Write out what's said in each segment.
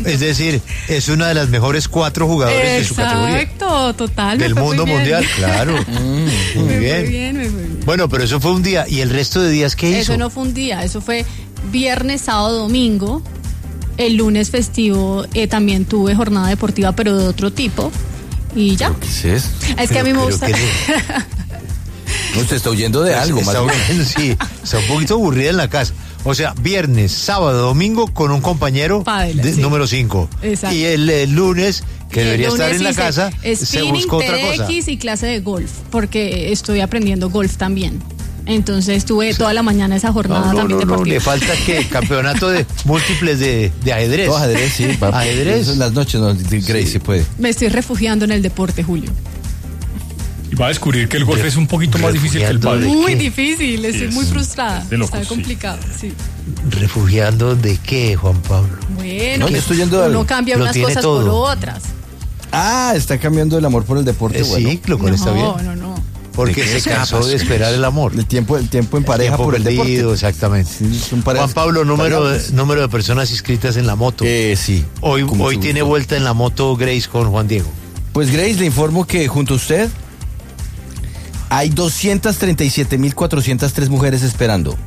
Es decir, es una de las mejores 4 jugadores de su categoría. Exacto, total. Del mundo mundial, claro. Muy bien. Bueno, pero eso fue un día. ¿Y el resto de días qué hizo? Eso no fue un día, eso fue viernes, sábado, domingo. El lunes festivo también tuve jornada deportiva, pero de otro tipo. Y ya. ¿Qué es eso? Es que a mí me gusta. No, usted está huyendo de algo, más o menos. Sí, está un poquito aburrida en la casa. O sea, viernes, sábado, domingo con un compañero sí. número 5. Exacto. Y el lunes, que debería estar en la casa, se buscó otra cosa. TDX y clase de golf, porque estoy aprendiendo golf también. Entonces tuve toda la mañana esa jornada también deportiva. Le falta que campeonato de múltiples de ajedrez. No, ajedrez, sí. Ajedrez. Eso en las noches, no, Grace, sí puede. Me estoy refugiando en el deporte, Julio. Y va a descubrir que el golf es un poquito más difícil que el pádel. Muy difícil, estoy muy frustrada. De locos, está complicado, sí. ¿Refugiando de qué, Juan Pablo? Bueno, No, le estoy yendo uno cambia unas cosas por otras. Ah, está cambiando el amor por el deporte. Bueno. Sí, lo cual está bien. No. Porque se cansó de esperar el amor. El tiempo en pareja tiempo por perdido, el deporte. exactamente. Sí, Juan Pablo, número de personas inscritas en la moto. Sí. Hoy tiene vuelta en la moto Grace con Juan Diego. Pues Grace, le informo que junto a usted hay 237.403 mujeres esperando.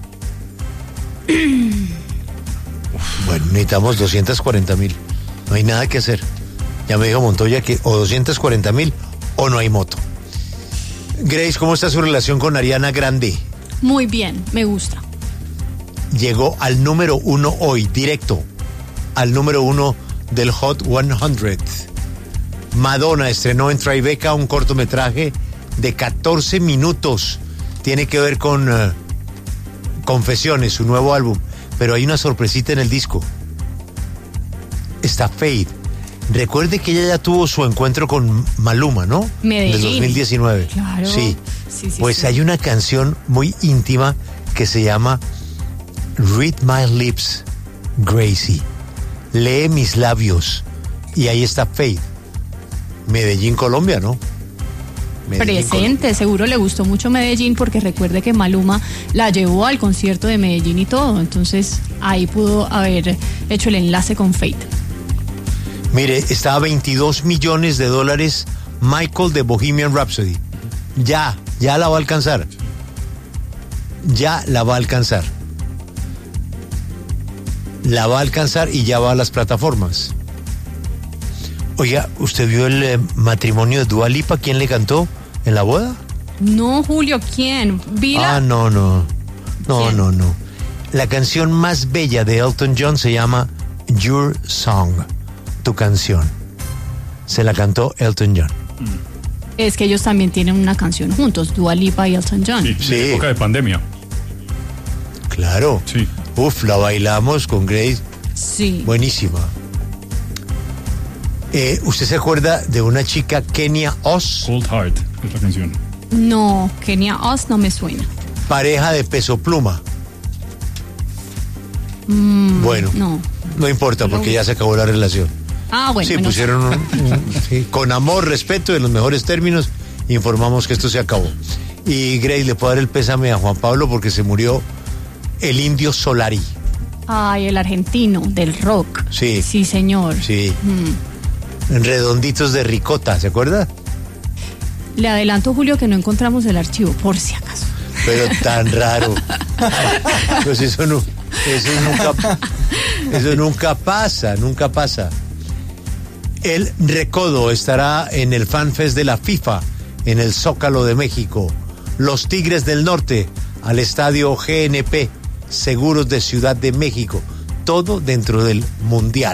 Bueno, necesitamos 240.000. No hay nada que hacer. Ya me dijo Montoya que o 240.000 o no hay moto. Grace, ¿cómo está su relación con Ariana Grande? Muy bien, me gusta. Llegó al número 1 hoy, directo al número 1 del Hot 100. Madonna estrenó en Tribeca un cortometraje de 14 minutos. Tiene que ver con Confesiones, su nuevo álbum. Pero hay una sorpresita en el disco. Está Fade. Recuerde que ella ya tuvo su encuentro con Maluma, ¿no? Medellín. Del 2019. Claro. Sí. Pues sí. hay una canción muy íntima que se llama Read My Lips, Gracie. Lee mis labios. Y ahí está Fade. Medellín, Colombia, ¿no? Medellín, presente, seguro le gustó mucho Medellín porque recuerde que Maluma la llevó al concierto de Medellín y todo, entonces ahí pudo haber hecho el enlace con Fate. Mire, está a $22 millones Michael de Bohemian Rhapsody. Ya la va a alcanzar. Ya la va a alcanzar. La va a alcanzar y ya va a las plataformas. Oiga, ¿usted vio el matrimonio de Dua Lipa? ¿Quién le cantó en la boda? No, Julio, ¿quién? ¿Vila? No. La canción más bella de Elton John se llama Your Song, tu canción. Se la cantó Elton John. Es que ellos también tienen una canción juntos, Dua Lipa y Elton John. Sí, en época de pandemia. Claro. Sí. Uf, la bailamos con Grace. Sí. Buenísima. ¿Usted se acuerda de una chica, Kenya Oz? Cold Heart es la canción. No, Kenya Oz no me suena. Pareja de Peso Pluma. Bueno, no importa porque ya se acabó la relación. Ah, bueno. Sí, pusieron sí, con amor, respeto, en los mejores términos, informamos que esto se acabó. Y Grace, le puedo dar el pésame a Juan Pablo porque se murió el Indio Solari. Ay, el argentino del rock. Sí. Sí, señor. Sí. Redonditos de ricota, ¿se acuerda? Le adelanto, Julio, que no encontramos el archivo, por si acaso. Pero tan raro. Pues eso nunca pasa. El Recodo estará en el FanFest de la FIFA, en el Zócalo de México. Los Tigres del Norte, al estadio GNP, Seguros de Ciudad de México. Todo dentro del Mundial.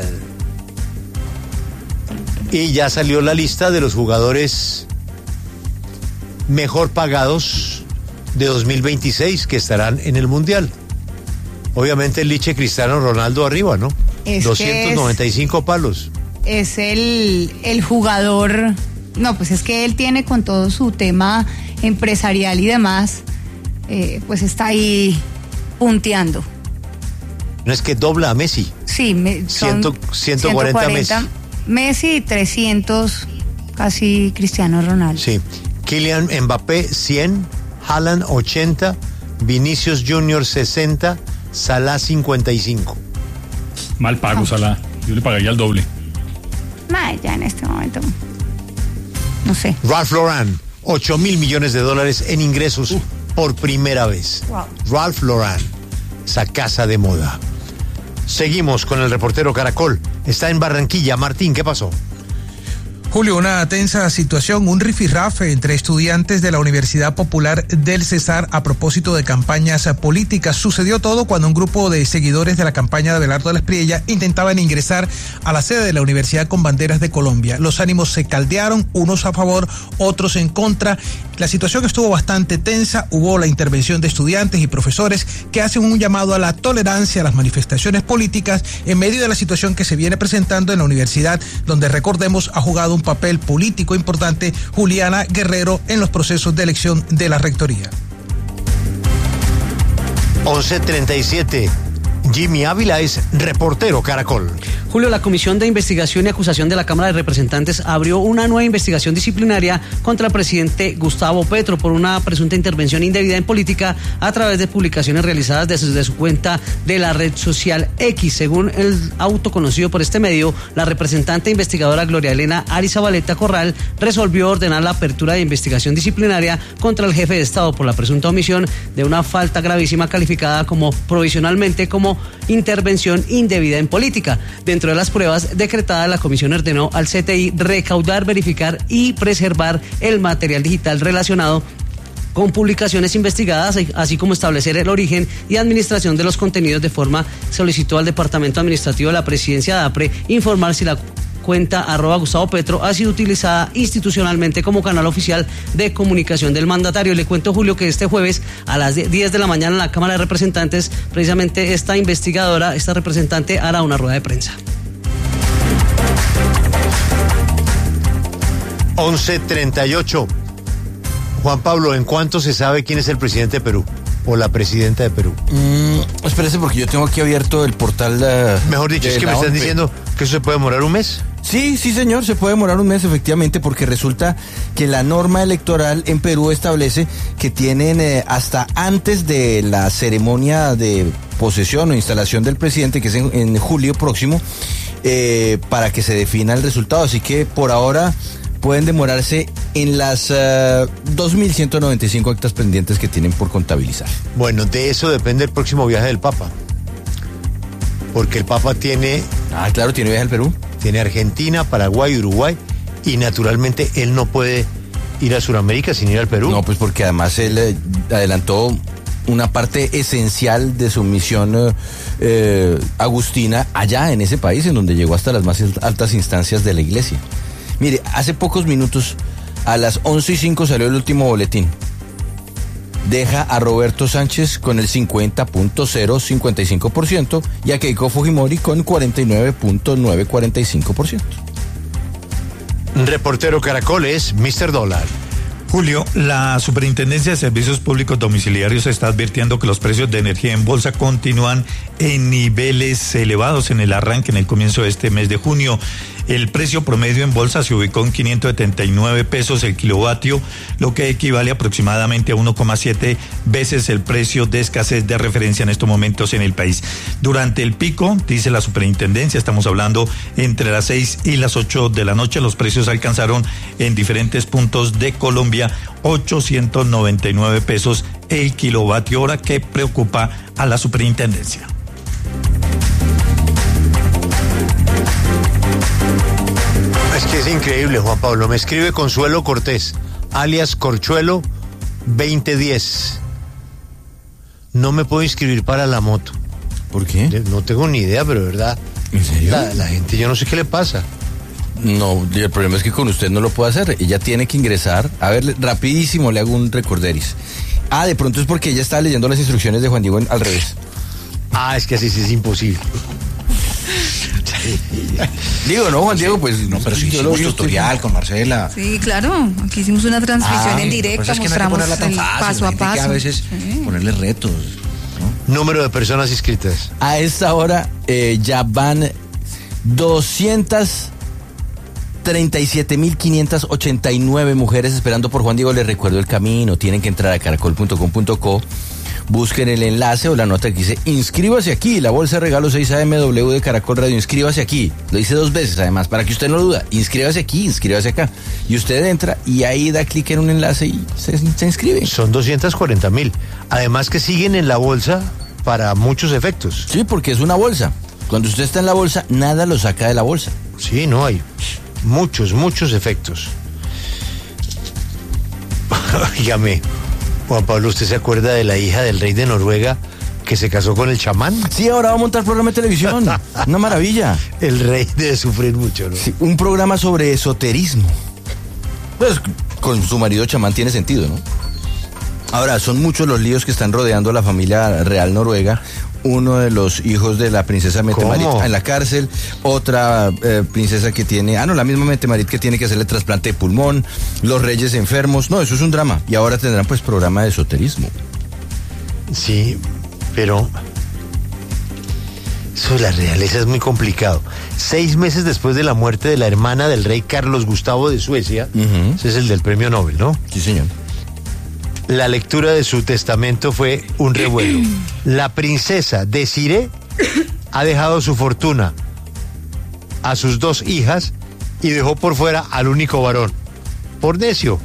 Y ya salió la lista de los jugadores mejor pagados de 2026 que estarán en el Mundial. Obviamente el Liche Cristiano Ronaldo arriba, ¿no? 295 palos. Es el jugador, no, pues es que él tiene con todo su tema empresarial y demás, pues está ahí punteando. No es que dobla a Messi. Sí, son 140 Messi. Messi y 300 casi Cristiano Ronaldo. Sí. Kylian Mbappé 100, Haaland 80, Vinicius Junior 60, Salah 55. Mal pago, Salah. Yo le pagaría el doble. Ay, ya en este momento, no sé. Ralph Lauren, 8.000 millones de dólares en ingresos por primera vez. Wow. Ralph Lauren, esa casa de moda. Seguimos con el reportero Caracol. Está en Barranquilla. Martín, ¿qué pasó? Julio, una tensa situación, un rifirrafe entre estudiantes de la Universidad Popular del Cesar a propósito de campañas políticas. Sucedió todo cuando un grupo de seguidores de la campaña de Abelardo de la Espriella intentaban ingresar a la sede de la Universidad con banderas de Colombia. Los ánimos se caldearon, unos a favor, otros en contra. La situación estuvo bastante tensa, hubo la intervención de estudiantes y profesores que hacen un llamado a la tolerancia a las manifestaciones políticas en medio de la situación que se viene presentando en la universidad, donde recordemos ha jugado un papel político importante Juliana Guerrero en los procesos de elección de la rectoría. 11:37. Jimmy Ávila es reportero Caracol. Julio, la Comisión de Investigación y Acusación de la Cámara de Representantes abrió una nueva investigación disciplinaria contra el presidente Gustavo Petro por una presunta intervención indebida en política a través de publicaciones realizadas desde su cuenta de la red social X. Según el auto conocido por este medio, la representante investigadora Gloria Elena Arizabaleta Corral resolvió ordenar la apertura de investigación disciplinaria contra el jefe de Estado por la presunta omisión de una falta gravísima calificada como provisionalmente como intervención indebida en política. Dentro de las pruebas decretadas, la comisión ordenó al CTI recaudar, verificar y preservar el material digital relacionado con publicaciones investigadas, así como establecer el origen y administración de los contenidos. De forma solicitó al Departamento Administrativo de la Presidencia de APRE informar si la cuenta @Gustavo Petro ha sido utilizada institucionalmente como canal oficial de comunicación del mandatario. Le cuento, Julio, que este jueves a las 10 de la mañana en la Cámara de Representantes, precisamente esta investigadora, esta representante, hará una rueda de prensa. 11:38. Juan Pablo, ¿en cuánto se sabe quién es el presidente de Perú o la presidenta de Perú? Espérese, porque yo tengo aquí abierto el portal. Mejor dicho, es que me están diciendo que eso se puede demorar un mes. Sí, señor, se puede demorar un mes, efectivamente, porque resulta que la norma electoral en Perú establece que tienen hasta antes de la ceremonia de posesión o instalación del presidente, que es en julio próximo, para que se defina el resultado. Así que por ahora pueden demorarse en las 2.195 actas pendientes que tienen por contabilizar. Bueno, de eso depende el próximo viaje del Papa. Porque el Papa tiene... Ah, claro, tiene viaje al Perú. Tiene Argentina, Paraguay, Uruguay, y naturalmente él no puede ir a Sudamérica sin ir al Perú. No, pues porque además él adelantó una parte esencial de su misión agustina allá en ese país, en donde llegó hasta las más altas instancias de la iglesia. Mire, hace pocos minutos, a las 11:05 salió el último boletín. Deja a Roberto Sánchez con el 50.055% y a Keiko Fujimori con 49.945%. Reportero Caracol es Mr. Dólar. Julio, la Superintendencia de Servicios Públicos Domiciliarios está advirtiendo que los precios de energía en bolsa continúan en niveles elevados en el arranque, en el comienzo de este mes de junio. El precio promedio en bolsa se ubicó en 579 pesos el kilovatio, lo que equivale aproximadamente a 1,7 veces el precio de escasez de referencia en estos momentos en el país. Durante el pico, dice la superintendencia, estamos hablando entre las 6 y las 8 de la noche, los precios alcanzaron en diferentes puntos de Colombia 899 pesos el kilovatio hora, que preocupa a la superintendencia. Es que es increíble, Juan Pablo. Me escribe Consuelo Cortés, alias Corchuelo 2010. No me puedo inscribir para la moto. ¿Por qué? No tengo ni idea, pero de verdad. ¿En serio? La gente, yo no sé qué le pasa. No, el problema es que con usted no lo puede hacer. Ella tiene que ingresar. A ver, rapidísimo le hago un recorderis. Ah, de pronto es porque ella está leyendo las instrucciones de Juan Diego al revés. Ah, es que así sí es imposible. Digo, no, Juan Diego, pues... No, pero sí hicimos tutorial con Marcela. Sí, claro, aquí hicimos una transmisión en directo, pues es que mostramos no hay que ponerla tan fácil, paso a paso. Que a veces ponerle retos, ¿no? Número de personas inscritas. A esta hora ya van 237.589 mujeres esperando por Juan Diego. Les recuerdo el camino, tienen que entrar a caracol.com.co, busquen el enlace o la nota que dice inscríbase aquí, la bolsa de regalos 6AMW de Caracol Radio, inscríbase aquí. Lo dice 2 veces además, para que usted no lo duda, inscríbase aquí, inscríbase acá. Y usted entra y ahí da clic en un enlace y se inscribe. Son 240,000. Además que siguen en la bolsa para muchos efectos. Sí, porque es una bolsa. Cuando usted está en la bolsa, nada lo saca de la bolsa. Sí, no hay muchos efectos. Dígame, Juan Pablo, ¿usted se acuerda de la hija del rey de Noruega que se casó con el chamán? Sí, ahora va a montar programa de televisión. Una maravilla. El rey debe sufrir mucho, ¿no? Sí, un programa sobre esoterismo. Pues con su marido chamán tiene sentido, ¿no? Ahora, son muchos los líos que están rodeando a la familia real noruega. Uno de los hijos de la princesa Mette-Marit en la cárcel, otra princesa que tiene, la misma Mette-Marit que tiene que hacerle trasplante de pulmón, los reyes enfermos, no, eso es un drama. Y ahora tendrán pues programa de esoterismo. Sí, pero eso de la realeza es muy complicado. 6 meses después de la muerte de la hermana del rey Carlos Gustavo de Suecia, ese es el del premio Nobel, ¿no? Sí, señor. La lectura de su testamento fue un revuelo. La princesa Desiree ha dejado su fortuna a sus 2 hijas y dejó por fuera al único varón. Por necio.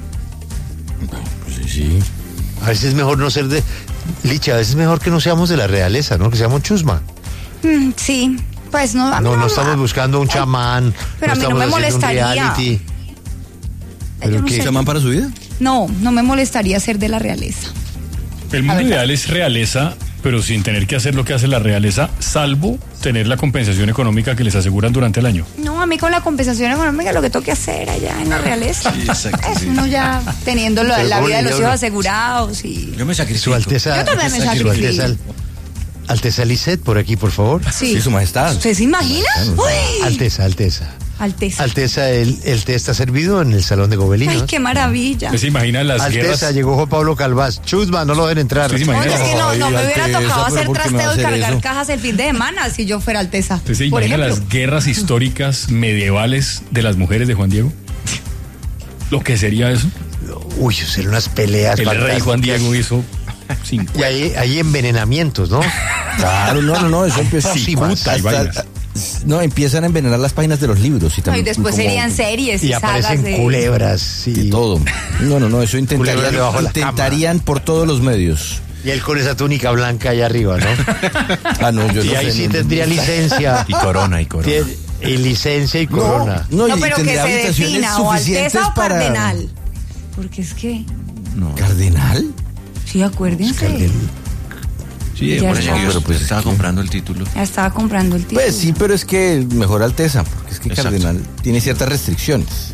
Sí. A veces es mejor no ser de... Licha, a veces es mejor que no seamos de la realeza, ¿no? Que seamos chusma. Sí, pues no... No estamos buscando un chamán. Pero a mí no me molestaría. Un reality. ¿Pero qué? ¿Chamán para su vida? No me molestaría ser de la realeza. El mundo ideal es realeza, pero sin tener que hacer lo que hace la realeza, salvo tener la compensación económica que les aseguran durante el año. No, a mí con la compensación económica lo que tengo que hacer allá en la realeza. Sí, exacto, es uno ya teniendo la vida de los hijos asegurados y... Yo me sacrifico. Su Alteza, yo también me sacrifico. Alteza Lisset, por aquí, por favor. Sí, Su Majestad. ¿Usted se imagina? Alteza. Alteza, el té está servido en el salón de gobelinos. Ay, qué maravilla. ¿Usted se imagina las Alteza, guerras? Llegó Juan Pablo Calvás. Chusma, no lo dejen entrar. ¿Usted se imagina? Oye, es que no me hubiera Alteza, tocado hacer ¿pero por qué me va a trasteo y hacer cargar eso? cajas el fin de semana si yo fuera Alteza. ¿Usted se por imagina ejemplo? las guerras históricas medievales de las mujeres de Juan Diego? ¿Lo que sería eso? Uy, serían unas peleas. El rey Juan Diego hizo 50. Y hay envenenamientos, ¿no? Claro, no, eso empieza Cicuta y vainas. No, empiezan a envenenar las páginas de los libros y también. Y después como- serían series Y y sagas aparecen de... culebras. de todo. No, eso Culebras debajo de la intentarían por todos los medios. Y él con esa túnica blanca allá arriba, ¿no? No, yo Y no ahí sé, sí no. tendría licencia. Y corona. Y licencia y corona. No, No, y pero que tendría se habitaciones defina o suficientes Alteza o para- Cardenal. Porque es que... ¿Cardenal? Sí, acuérdense. Sí, Ya por eso está. yo Pero pues estaba es que- comprando el título. Ya estaba comprando el título. Pues sí, pero es que mejor Alteza, porque es que Exacto. Cardenal tiene ciertas restricciones.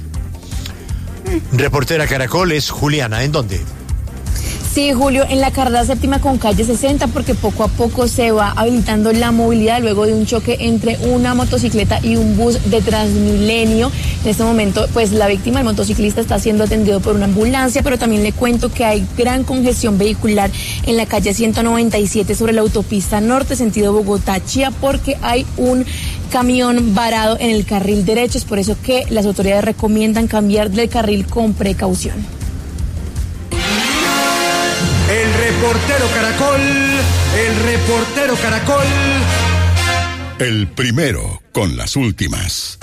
Reportera Caracoles, Juliana, ¿en dónde? Sí, Julio, en la carrera séptima con calle 60, porque poco a poco se va habilitando la movilidad luego de un choque entre una motocicleta y un bus de Transmilenio. En este momento, pues la víctima, el motociclista, está siendo atendido por una ambulancia, pero también le cuento que hay gran congestión vehicular en la calle 197 sobre la autopista norte, sentido Bogotá-Chía, porque hay un camión varado en el carril derecho. Es por eso que las autoridades recomiendan cambiar de carril con precaución. El reportero Caracol. El primero con las últimas.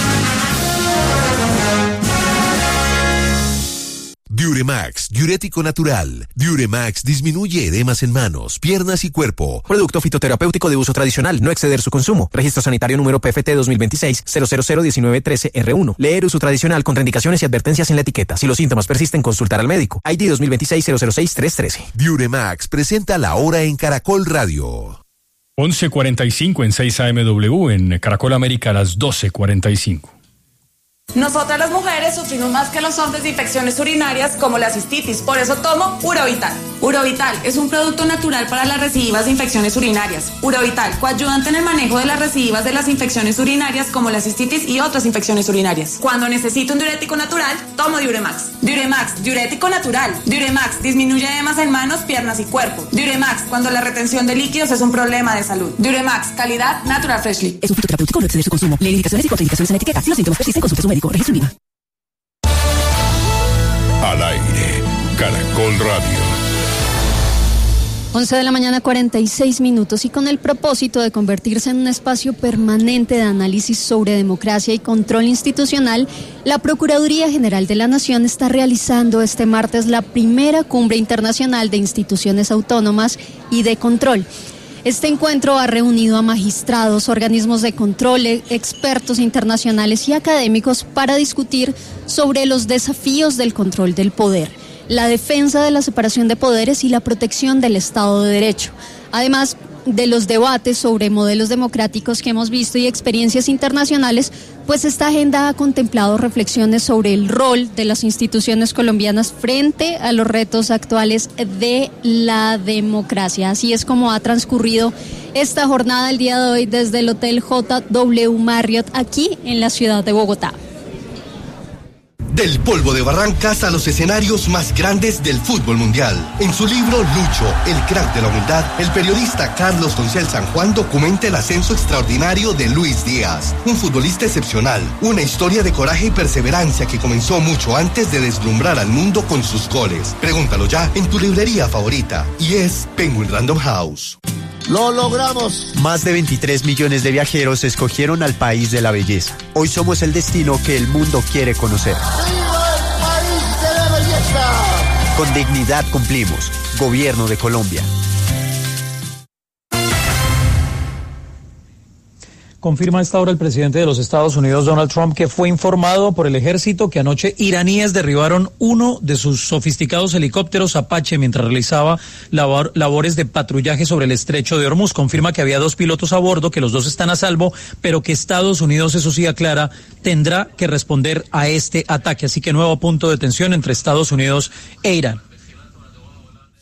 Diuremax, diurético natural. Diuremax disminuye edemas en manos, piernas y cuerpo. Producto fitoterapéutico de uso tradicional, no exceder su consumo. Registro sanitario número PFT 2026-0001913R1. Leer uso tradicional, contraindicaciones y advertencias en la etiqueta. Si los síntomas persisten, consultar al médico. ID 2026-006-313. Diuremax presenta La Hora en Caracol Radio. 11:45 en 6 AMW, en Caracol América a las 12:45. Nosotras las mujeres sufrimos más que los hombres de infecciones urinarias como la cistitis, por eso tomo Urovital. Urovital es un producto natural para las recidivas de infecciones urinarias. Urovital, coayudante en el manejo de las recidivas de las infecciones urinarias como la cistitis y otras infecciones urinarias. Cuando necesito un diurético natural, tomo Diuremax. Diuremax, diurético natural. Diuremax disminuye edemas en manos, piernas y cuerpo. Diuremax, cuando la retención de líquidos es un problema de salud. Diuremax, calidad Natural Freshly. Es un fitoterapéutico, no exceder su consumo. Lee indicaciones y contraindicaciones en la etiqueta. Si los síntomas persisten, consulte a su médico. Registro INVIMA. Al aire, Caracol Radio. 11:46 a.m. y con el propósito de convertirse en un espacio permanente de análisis sobre democracia y control institucional, la Procuraduría General de la Nación está realizando este martes la primera cumbre internacional de instituciones autónomas y de control. Este encuentro ha reunido a magistrados, organismos de control, expertos internacionales y académicos para discutir sobre los desafíos del control del poder, la defensa de la separación de poderes y la protección del Estado de Derecho. Además de los debates sobre modelos democráticos que hemos visto y experiencias internacionales, pues esta agenda ha contemplado reflexiones sobre el rol de las instituciones colombianas frente a los retos actuales de la democracia. Así es como ha transcurrido esta jornada el día de hoy desde el Hotel JW Marriott aquí en la ciudad de Bogotá. Del polvo de Barrancas a los escenarios más grandes del fútbol mundial. En su libro Lucho, el crack de la humildad, el periodista Carlos Doncel San Juan documenta el ascenso extraordinario de Luis Díaz, un futbolista excepcional, una historia de coraje y perseverancia que comenzó mucho antes de deslumbrar al mundo con sus goles. Pregúntalo ya en tu librería favorita, y es Penguin Random House. ¡Lo logramos! Más de 23 millones de viajeros escogieron al país de la belleza. Hoy somos el destino que el mundo quiere conocer. ¡Viva el país de la belleza! Con dignidad cumplimos. Gobierno de Colombia. Confirma a esta hora el presidente de los Estados Unidos, Donald Trump, que fue informado por el ejército que anoche iraníes derribaron uno de sus sofisticados helicópteros Apache mientras realizaba labores de patrullaje sobre el estrecho de Hormuz. Confirma que había 2 pilotos a bordo, que los 2 están a salvo, pero que Estados Unidos, eso sí aclara, tendrá que responder a este ataque. Así que nuevo punto de tensión entre Estados Unidos e Irán.